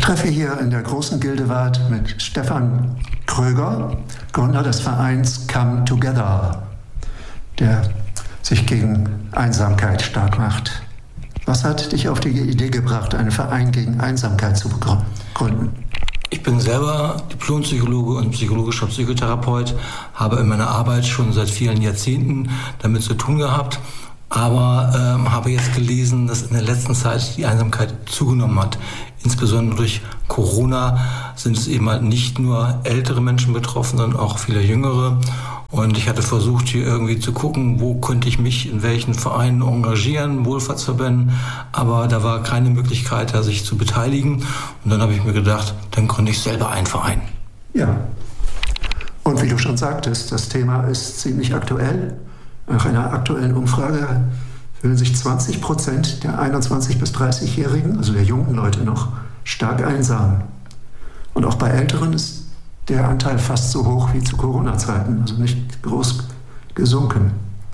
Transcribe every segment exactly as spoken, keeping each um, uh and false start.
treffe hier in der großen Gildewald mit Stefan Kröger, Gründer des Vereins Come Together, der sich gegen Einsamkeit stark macht. Was hat dich auf die Idee gebracht, einen Verein gegen Einsamkeit zu gründen? Ich bin selber Diplompsychologe und psychologischer Psychotherapeut, habe in meiner Arbeit schon seit vielen Jahrzehnten damit zu tun gehabt, aber ähm, habe jetzt gelesen, dass in der letzten Zeit die Einsamkeit zugenommen hat. Insbesondere durch Corona sind es eben halt nicht nur ältere Menschen betroffen, sondern auch viele jüngere. Und ich hatte versucht, hier irgendwie zu gucken, wo könnte ich mich in welchen Vereinen engagieren, Wohlfahrtsverbänden, aber da war keine Möglichkeit, da sich zu beteiligen. Und dann habe ich mir gedacht, dann gründe ich selber einen Verein. Ja. Und wie du schon sagtest, das Thema ist ziemlich aktuell. Nach einer aktuellen Umfrage fühlen sich zwanzig Prozent der einundzwanzig- bis dreißigjährigen, also der jungen Leute noch, stark einsam. Und auch bei Älteren ist der Anteil fast so hoch wie zu Corona-Zeiten, also nicht groß gesunken.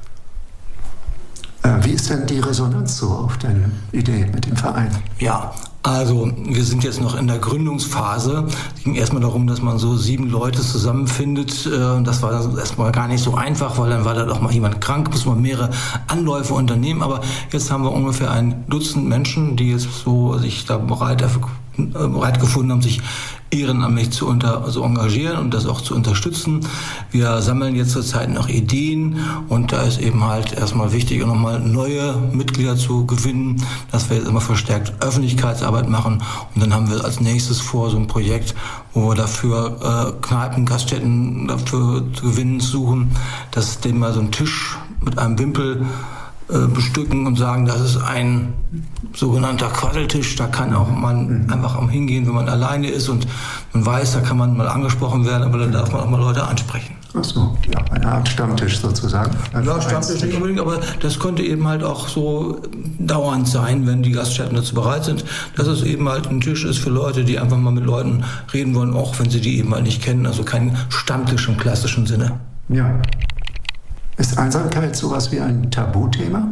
Äh, wie ist denn die Resonanz so auf deine Idee mit dem Verein? Ja, also wir sind jetzt noch in der Gründungsphase. Es ging erstmal darum, dass man so sieben Leute zusammenfindet. Das war dann erstmal gar nicht so einfach, weil dann war da doch mal jemand krank, muss man mehrere Anläufe unternehmen. Aber jetzt haben wir ungefähr ein Dutzend Menschen, die jetzt so sich da bereit, bereit gefunden haben, sich ehrenamtlich zu unter, also engagieren und das auch zu unterstützen. Wir sammeln jetzt zurzeit noch Ideen und da ist eben halt erstmal wichtig, nochmal neue Mitglieder zu gewinnen, dass wir jetzt immer verstärkt Öffentlichkeitsarbeit machen und dann haben wir als nächstes vor so ein Projekt, wo wir dafür äh, Kneipen, Gaststätten dafür zu gewinnen suchen, dass dem mal so ein Tisch mit einem Wimpel bestücken und sagen, das ist ein sogenannter Quaddeltisch, da kann auch man mhm. einfach am hingehen, wenn man alleine ist und man weiß, da kann man mal angesprochen werden, aber dann darf man auch mal Leute ansprechen. Ach so, ja, eine Art Stammtisch sozusagen. Ja, Stammtisch nicht unbedingt, aber das könnte eben halt auch so dauernd sein, wenn die Gaststätten dazu bereit sind, dass es eben halt ein Tisch ist für Leute, die einfach mal mit Leuten reden wollen, auch wenn sie die eben halt nicht kennen, also kein Stammtisch im klassischen Sinne. Ja. Ist Einsamkeit sowas wie ein Tabuthema?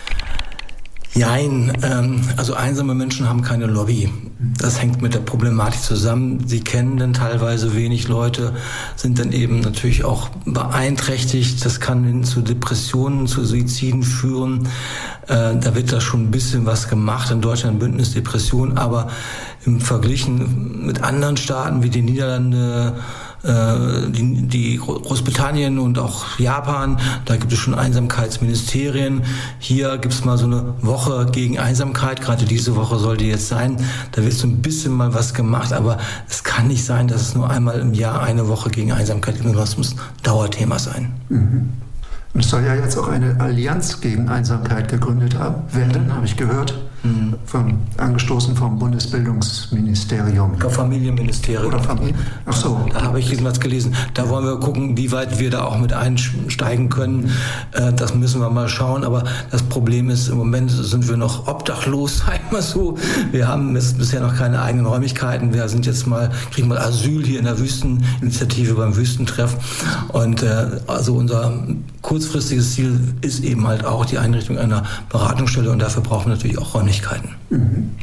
Nein, ähm, also einsame Menschen haben keine Lobby. Das hängt mit der Problematik zusammen. Sie kennen dann teilweise wenig Leute, sind dann eben natürlich auch beeinträchtigt. Das kann hin zu Depressionen, zu Suiziden führen. Äh, da wird da schon ein bisschen was gemacht in Deutschland, Bündnis Depression, aber im Verglichen mit anderen Staaten wie die Niederlande, Die, die Großbritannien und auch Japan, da gibt es schon Einsamkeitsministerien. Hier gibt es mal so eine Woche gegen Einsamkeit, gerade diese Woche soll die jetzt sein. Da wird so ein bisschen mal was gemacht, aber es kann nicht sein, dass es nur einmal im Jahr eine Woche gegen Einsamkeit gibt. Das muss ein Dauerthema sein. Mhm. Und es soll ja jetzt auch eine Allianz gegen Einsamkeit gegründet haben, werden, habe ich gehört, mhm. vom, angestoßen vom Bundesbildungsministerium. Familienministerium. Oder Familie? Ach so. Da habe ich jedenfalls gelesen. Da wollen wir gucken, wie weit wir da auch mit einsteigen können. Das müssen wir mal schauen. Aber das Problem ist, im Moment sind wir noch obdachlos, einmal so. Wir haben bisher noch keine eigenen Räumlichkeiten. Wir sind jetzt mal, kriegen mal Asyl hier in der Wüsteninitiative beim Wüstentreff. Und also unser kurzfristiges Ziel ist eben halt auch die Einrichtung einer Beratungsstelle und dafür brauchen wir natürlich auch Räumlichkeiten. Mhm.